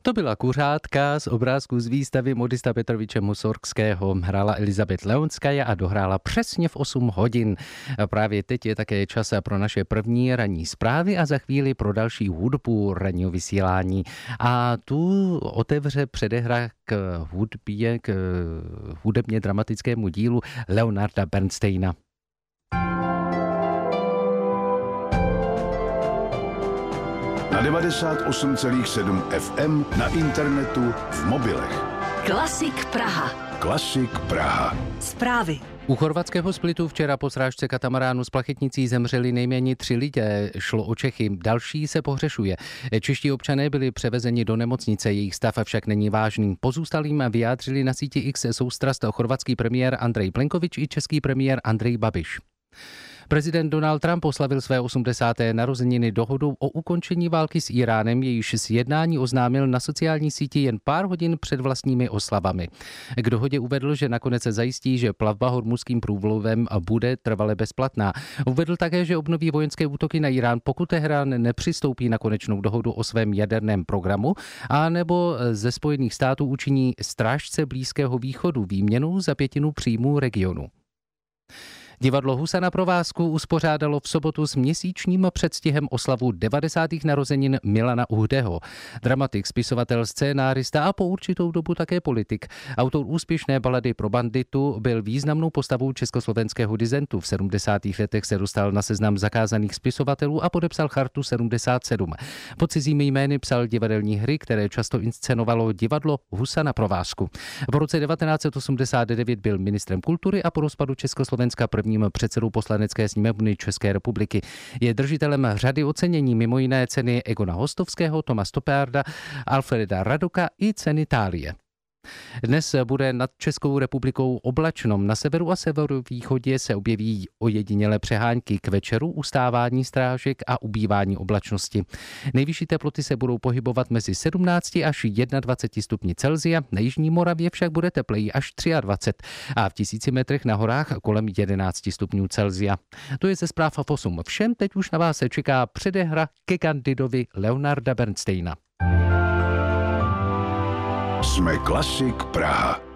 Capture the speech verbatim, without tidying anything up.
To byla kuřátka z obrázku z výstavy modista Petroviče Musorgského. Hrála Elizabeth Leonská a dohrála přesně v osm hodin. A právě teď je také čas pro naše první ranní zprávy a za chvíli pro další hudbu ranního vysílání. A tu otevře předehra k hudbě, k hudebně dramatickému dílu Leonarda Bernsteina. Na devadesát osm celá sedm F M, na internetu, v mobilech. Klasik Praha. Klasik Praha. Zprávy. U chorvatského Splitu včera po srážce katamaránu s plachetnicí zemřeli nejméně tři lidé. Šlo o Čechy, další se pohřešuje. Čeští občané byli převezeni do nemocnice, jejich stav však není vážný. Pozůstalým vyjádřili na síti X soustrast chorvatský premiér Andrej Plenković i český premiér Andrej Babiš. Prezident Donald Trump oslavil své osmdesáté narozeniny dohodou o ukončení války s Iránem, jejíž sjednání oznámil na sociální síti jen pár hodin před vlastními oslavami. K dohodě uvedl, že nakonec se zajistí, že plavba hormuzským průplavem bude trvale bezplatná. Uvedl také, že obnoví vojenské útoky na Irán, pokud Teherán nepřistoupí na konečnou dohodu o svém jaderném programu, a nebo ze Spojených států učiní strážce Blízkého východu výměnou za pětinu příjmů regionu. Divadlo Husa na provázku uspořádalo v sobotu s měsíčním předstihem oslavu devadesátých narozenin Milana Uhdeho. Dramatik, spisovatel, scénárista a po určitou dobu také politik. Autor úspěšné balady Pro banditu byl významnou postavou československého disentu. V sedmdesátých letech se dostal na seznam zakázaných spisovatelů a podepsal Chartu sedmdesát sedm. Pod cizími jmény psal divadelní hry, které často inscenovalo divadlo Husa na provázku. V roce devatenáct set osmdesát devět byl ministrem kultury a po rozpadu Československa prvním předsedou Poslanecké sněmovny České republiky. Je držitelem řady ocenění, mimo jiné ceny Egona Hostovského, Toma Stoppárda, Alfreda Radoka i ceny Thálie. Dnes bude nad Českou republikou oblačno. Na severu a severovýchodě se objeví ojedinělé přehánky, k večeru ustávání strážek a ubývání oblačnosti. Nejvyšší teploty se budou pohybovat mezi sedmnácti až dvaceti jedním stupni Celsia, na jižní Moravě však bude tepleji až dvacet tři a v tisíci metrech na horách kolem jedenácti stupňů Celsia. To je ze zpráv v osm. Všem teď už na vás se čeká předehra ke kandidovi Leonarda Bernsteina. Jsme Klasik Praha.